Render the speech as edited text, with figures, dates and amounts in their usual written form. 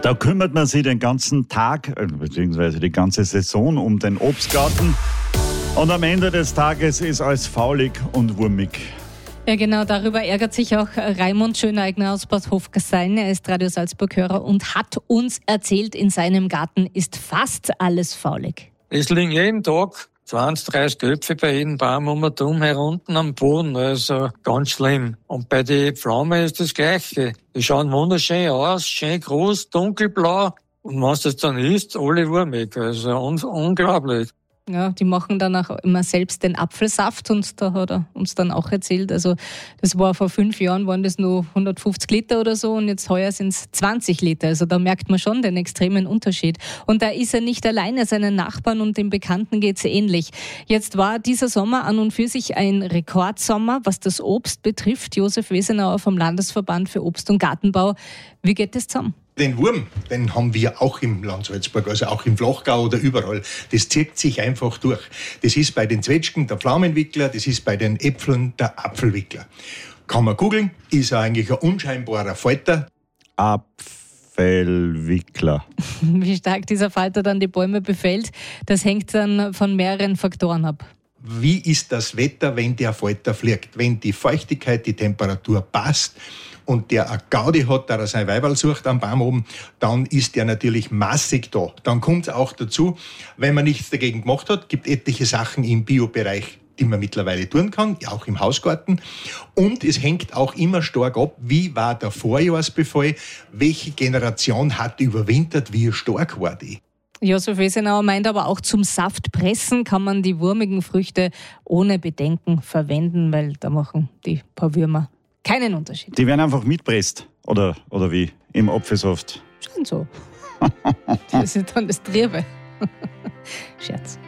Da kümmert man sich den ganzen Tag, beziehungsweise die ganze Saison um den Obstgarten. Und am Ende des Tages ist alles faulig und wurmig. Ja, genau, darüber ärgert sich auch Raimund Schöneigner aus Bad Hofgastein. Er ist Radio Salzburg-Hörer und hat uns erzählt, in seinem Garten ist fast alles faulig. Es liegen jeden Tag 20, 30 Köpfe bei jedem Baum um herunten am Boden, also ganz schlimm. Und bei den Pflaumen ist das Gleiche. Die schauen wunderschön aus, schön groß, dunkelblau. Und wenn das dann isst, alle wurmig. Also unglaublich. Ja, die machen dann auch immer selbst den Apfelsaft und da hat er uns dann auch erzählt, also das war vor 5 Jahren, waren das nur 150 Liter oder so und jetzt heuer sind es 20 Liter. Also da merkt man schon den extremen Unterschied. Und da ist er nicht alleine, seinen Nachbarn und den Bekannten geht es ähnlich. Jetzt war dieser Sommer an und für sich ein Rekordsommer, was das Obst betrifft. Josef Wesenauer vom Landesverband für Obst- und Gartenbau. Wie geht das zusammen? Den Wurm, den haben wir auch im Land Salzburg, also auch im Flachgau oder überall. Das zieht sich einfach durch. Das ist bei den Zwetschgen der Pflaumenwickler, das ist bei den Äpfeln der Apfelwickler. Kann man googeln, ist eigentlich ein unscheinbarer Falter. Apfelwickler. Wie stark dieser Falter dann die Bäume befällt, das hängt dann von mehreren Faktoren ab. Wie ist das Wetter, wenn der Falter fliegt? Wenn die Feuchtigkeit, die Temperatur passt und der eine Gaudi hat, da er sein Weiberl sucht am Baum oben, dann ist der natürlich massig da. Dann kommt es auch dazu, wenn man nichts dagegen gemacht hat, gibt etliche Sachen im Biobereich, die man mittlerweile tun kann, auch im Hausgarten. Und es hängt auch immer stark ab, wie war der Vorjahresbefall, welche Generation hat überwintert, wie stark war die. Josef Wesenauer meint aber auch, zum Saftpressen kann man die wurmigen Früchte ohne Bedenken verwenden, weil da machen die paar Würmer keinen Unterschied. Die werden einfach mitpresst, oder wie? Im Apfelsaft. Schon so. Das ist dann das Triebe. Scherz.